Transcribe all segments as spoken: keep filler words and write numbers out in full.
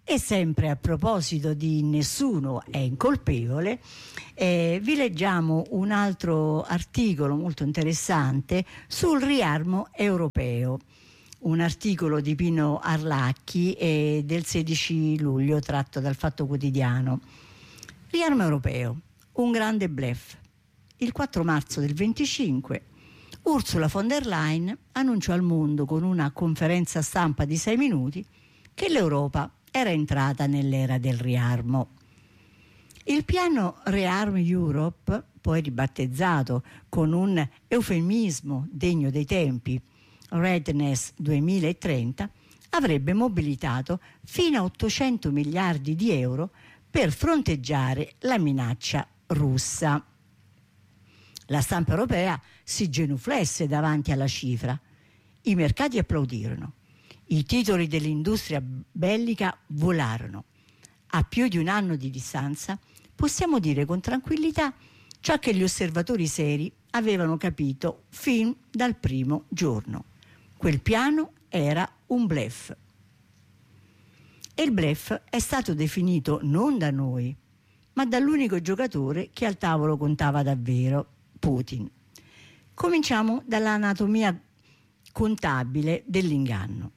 E sempre a proposito di nessuno è incolpevole, eh, vi leggiamo un altro articolo molto interessante sul riarmo europeo. Un articolo di Pino Arlacchi eh, del sedici luglio tratto dal Fatto Quotidiano. Riarmo europeo, un grande bluff. Il quattro marzo del venticinque Ursula von der Leyen annunciò al mondo con una conferenza stampa di sei minuti che l'Europa era entrata nell'era del riarmo. Il piano Rearm Europe, poi ribattezzato con un eufemismo degno dei tempi, Readiness duemilatrenta, avrebbe mobilitato fino a ottocento miliardi di euro per fronteggiare la minaccia russa. La stampa europea si genuflesse davanti alla cifra. I mercati applaudirono. I titoli dell'industria bellica volarono. A più di un anno di distanza possiamo dire con tranquillità ciò che gli osservatori seri avevano capito fin dal primo giorno. Quel piano era un bluff. E il bluff è stato definito non da noi, ma dall'unico giocatore che al tavolo contava davvero, Putin. Cominciamo dall'anatomia contabile dell'inganno.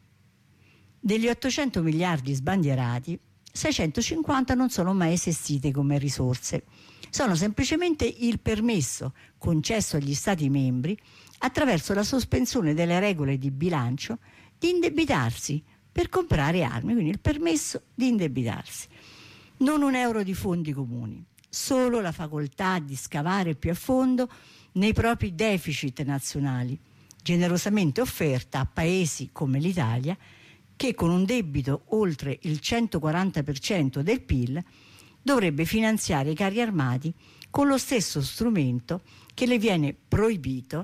Degli ottocento miliardi sbandierati, seicentocinquanta non sono mai esistite come risorse. Sono semplicemente il permesso concesso agli Stati membri attraverso la sospensione delle regole di bilancio di indebitarsi per comprare armi, quindi il permesso di indebitarsi. Non un euro di fondi comuni, solo la facoltà di scavare più a fondo nei propri deficit nazionali, generosamente offerta a paesi come l'Italia, che con un debito oltre il centoquaranta per cento del P I L dovrebbe finanziare i carri armati con lo stesso strumento che le viene proibito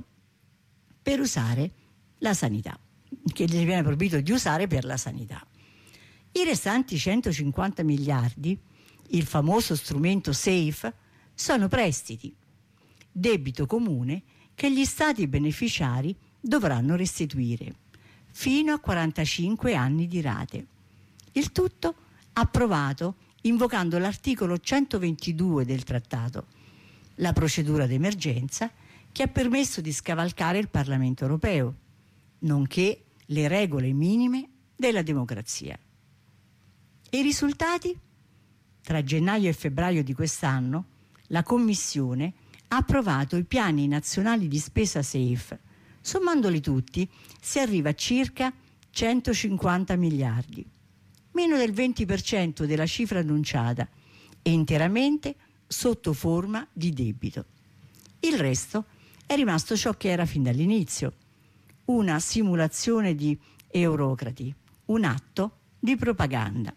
per usare la sanità, che gli viene proibito di usare per la sanità. I restanti centocinquanta miliardi, il famoso strumento SAFE, sono prestiti, debito comune che gli stati beneficiari dovranno restituire fino a quarantacinque anni di rate. Il tutto approvato invocando l'articolo centoventidue del trattato, la procedura d'emergenza che ha permesso di scavalcare il Parlamento europeo, nonché le regole minime della democrazia. E i risultati? Tra gennaio e febbraio di quest'anno la Commissione ha approvato i piani nazionali di spesa SAFE. Sommandoli tutti si arriva a circa centocinquanta miliardi, meno del venti per cento della cifra annunciata e interamente sotto forma di debito. Il resto è rimasto ciò che era fin dall'inizio, una simulazione di eurocrati, un atto di propaganda.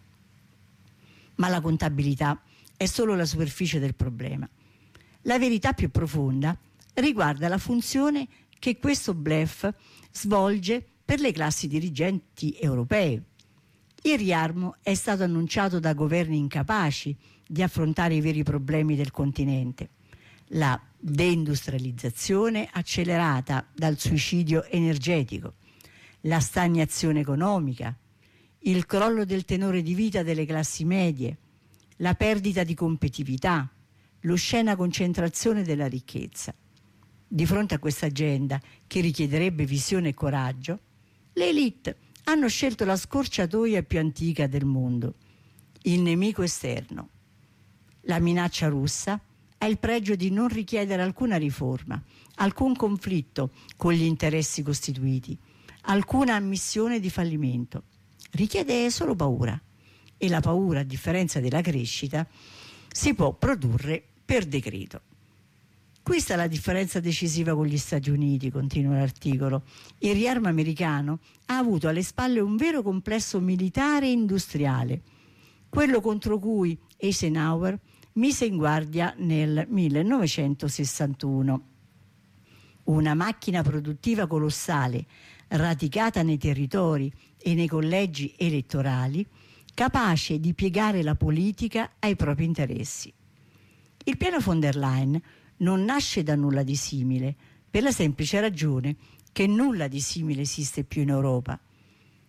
Ma la contabilità è solo la superficie del problema. La verità più profonda riguarda la funzione che questo bluff svolge per le classi dirigenti europee. Il riarmo è stato annunciato da governi incapaci di affrontare i veri problemi del continente. La deindustrializzazione accelerata dal suicidio energetico, la stagnazione economica, il crollo del tenore di vita delle classi medie, la perdita di competitività, l'oscena concentrazione della ricchezza. Di fronte a questa agenda, che richiederebbe visione e coraggio, le élite hanno scelto la scorciatoia più antica del mondo, il nemico esterno. La minaccia russa ha il pregio di non richiedere alcuna riforma, alcun conflitto con gli interessi costituiti, alcuna ammissione di fallimento. Richiede solo paura, e la paura, a differenza della crescita, si può produrre per decreto. Questa è la differenza decisiva con gli Stati Uniti, continua l'articolo. Il riarmo americano ha avuto alle spalle un vero complesso militare e industriale, quello contro cui Eisenhower mise in guardia nel millenovecentosessantuno. Una macchina produttiva colossale, radicata nei territori e nei collegi elettorali, capace di piegare la politica ai propri interessi. Il piano von der Leyen non nasce da nulla di simile, per la semplice ragione che nulla di simile esiste più in Europa.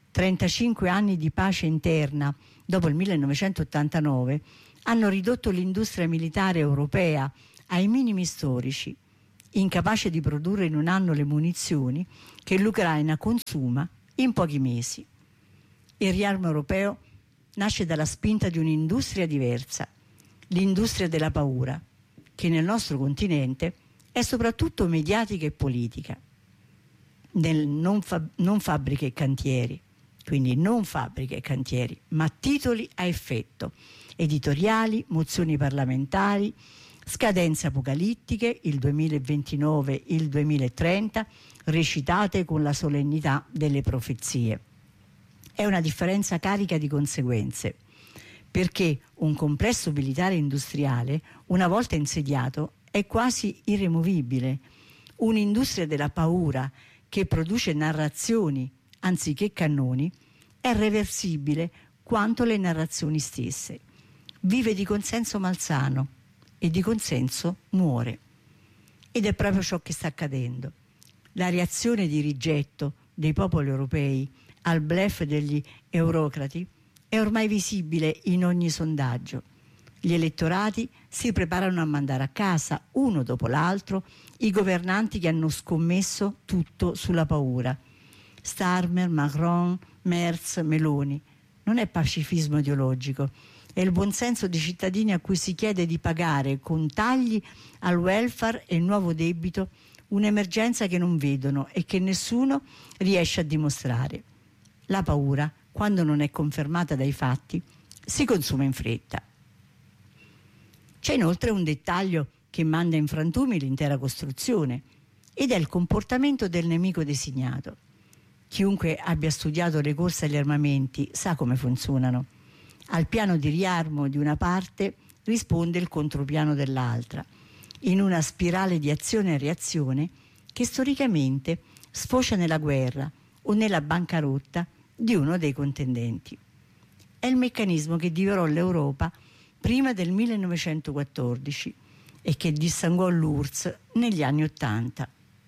trentacinque anni di pace interna dopo il millenovecentottantanove hanno ridotto l'industria militare europea ai minimi storici, incapace di produrre in un anno le munizioni che l'Ucraina consuma in pochi mesi. Il riarmo europeo nasce dalla spinta di un'industria diversa, l'industria della paura, che nel nostro continente è soprattutto mediatica e politica. Nel non, fa- non fabbriche e cantieri, quindi non fabbriche e cantieri, ma titoli a effetto, editoriali, mozioni parlamentari, scadenze apocalittiche, il duemilaventinove, il duemilatrenta, recitate con la solennità delle profezie. È una differenza carica di conseguenze, perché un complesso militare industriale, una volta insediato, è quasi irremovibile. Un'industria della paura che produce narrazioni anziché cannoni è reversibile quanto le narrazioni stesse. Vive di consenso malsano e di consenso muore. Ed è proprio ciò che sta accadendo. La reazione di rigetto dei popoli europei al bluff degli eurocrati è ormai visibile in ogni sondaggio. Gli elettorati si preparano a mandare a casa, uno dopo l'altro, i governanti che hanno scommesso tutto sulla paura. Starmer, Macron, Merz, Meloni. Non è pacifismo ideologico, è il buonsenso di cittadini a cui si chiede di pagare con tagli al welfare e il nuovo debito un'emergenza che non vedono e che nessuno riesce a dimostrare. La paura, quando non è confermata dai fatti, si consuma in fretta. C'è inoltre un dettaglio che manda in frantumi l'intera costruzione ed è il comportamento del nemico designato. Chiunque abbia studiato le corse agli armamenti sa come funzionano. Al piano di riarmo di una parte risponde il contropiano dell'altra, in una spirale di azione e reazione che storicamente sfocia nella guerra o nella bancarotta di uno dei contendenti. È il meccanismo che divorò l'Europa prima del millenovecentoquattordici e che dissanguò l'U R S S negli anni Ottanta.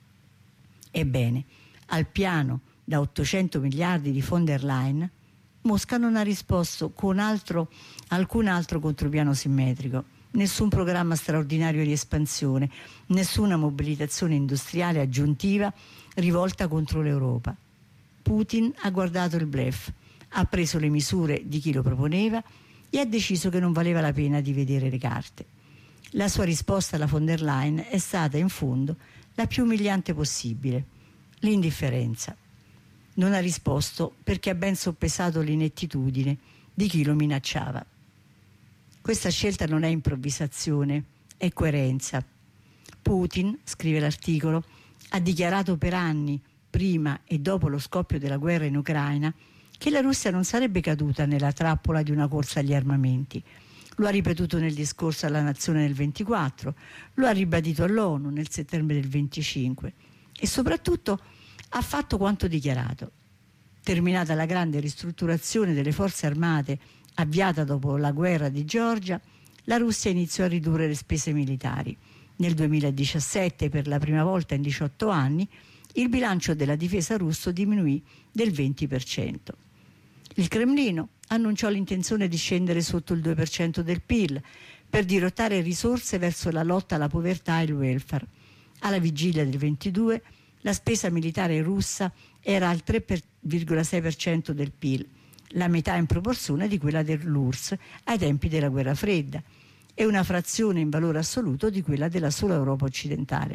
Ebbene, al piano da ottocento miliardi di von der Leyen, Mosca non ha risposto con altro, alcun altro contropiano simmetrico, nessun programma straordinario di espansione, nessuna mobilitazione industriale aggiuntiva rivolta contro l'Europa. Putin ha guardato il bluff, ha preso le misure di chi lo proponeva e ha deciso che non valeva la pena di vedere le carte. La sua risposta alla von der Leyen è stata in fondo la più umiliante possibile: l'indifferenza. Non ha risposto perché ha ben soppesato l'inettitudine di chi lo minacciava. Questa scelta non è improvvisazione, è coerenza. Putin, scrive l'articolo, ha dichiarato per anni, prima e dopo lo scoppio della guerra in Ucraina, che la Russia non sarebbe caduta nella trappola di una corsa agli armamenti. Lo ha ripetuto nel discorso alla nazione del ventiquattro, lo ha ribadito all'ONU nel settembre del venticinque e soprattutto ha fatto quanto dichiarato. Terminata la grande ristrutturazione delle forze armate avviata dopo la guerra di Georgia, la Russia iniziò a ridurre le spese militari. Nel duemiladiciassette, per la prima volta in diciotto anni, il bilancio della difesa russo diminuì del venti per cento. Il Cremlino annunciò l'intenzione di scendere sotto il due per cento del P I L per dirottare risorse verso la lotta alla povertà e il welfare. Alla vigilia del ventidue, la spesa militare russa era al tre virgola sei per cento del P I L, la metà in proporzione di quella dell'U R S S ai tempi della guerra fredda e una frazione in valore assoluto di quella della sola Europa occidentale.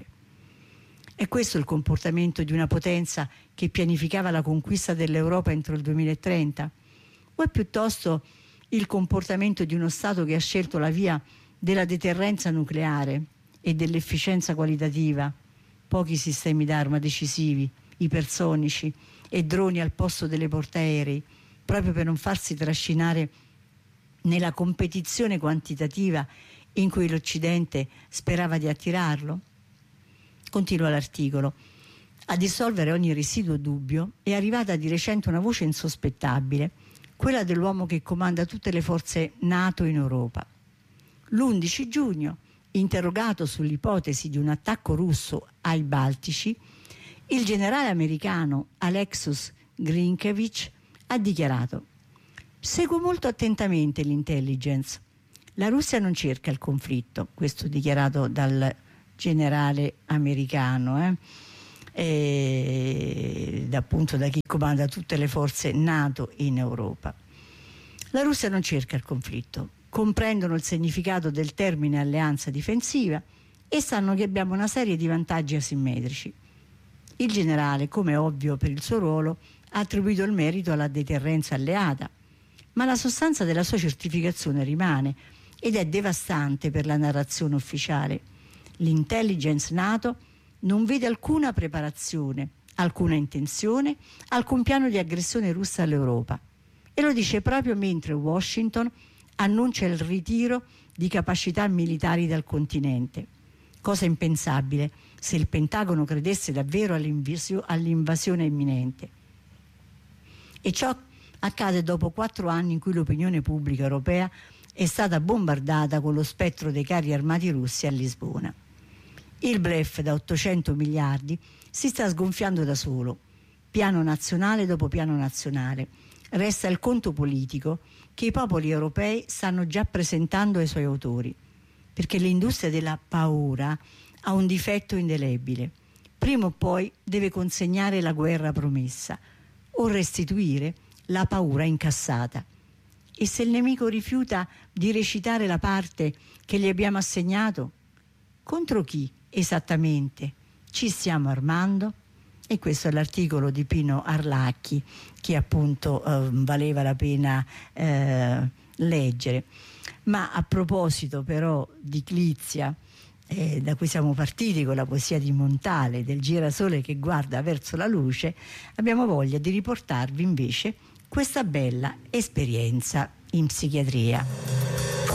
È questo il comportamento di una potenza che pianificava la conquista dell'Europa entro il duemilatrenta? O è piuttosto il comportamento di uno Stato che ha scelto la via della deterrenza nucleare e dell'efficienza qualitativa, pochi sistemi d'arma decisivi, ipersonici e droni al posto delle portaerei, proprio per non farsi trascinare nella competizione quantitativa in cui l'Occidente sperava di attirarlo? Continua l'articolo. A dissolvere ogni residuo dubbio è arrivata di recente una voce insospettabile, quella dell'uomo che comanda tutte le forze NATO in Europa. L'undici giugno, interrogato sull'ipotesi di un attacco russo ai Baltici, il generale americano Alexus Grinkevich ha dichiarato: seguo molto attentamente l'intelligence. La Russia non cerca il conflitto, questo dichiarato dal generale americano, eh? E, appunto da chi comanda tutte le forze NATO in Europa. La Russia non cerca il conflitto, comprendono il significato del termine alleanza difensiva e sanno che abbiamo una serie di vantaggi asimmetrici. Il generale, come è ovvio per il suo ruolo, ha attribuito il merito alla deterrenza alleata, ma la sostanza della sua certificazione rimane ed è devastante per la narrazione ufficiale. L'intelligence NATO non vede alcuna preparazione, alcuna intenzione, alcun piano di aggressione russa all'Europa, e lo dice proprio mentre Washington annuncia il ritiro di capacità militari dal continente, cosa impensabile se il Pentagono credesse davvero all'invasione imminente. E ciò accade dopo quattro anni in cui l'opinione pubblica europea è stata bombardata con lo spettro dei carri armati russi a Lisbona. Il bluff da ottocento miliardi si sta sgonfiando da solo, piano nazionale dopo piano nazionale. Resta il conto politico che i popoli europei stanno già presentando ai suoi autori, perché l'industria della paura ha un difetto indelebile: prima o poi deve consegnare la guerra promessa o restituire la paura incassata. E se il nemico rifiuta di recitare la parte che gli abbiamo assegnato, contro chi esattamente ci stiamo armando? E questo è l'articolo di Pino Arlacchi che appunto eh, valeva la pena eh, leggere. Ma a proposito però di Clizia, eh, da cui siamo partiti con la poesia di Montale, del girasole che guarda verso la luce, abbiamo voglia di riportarvi invece questa bella esperienza in psichiatria.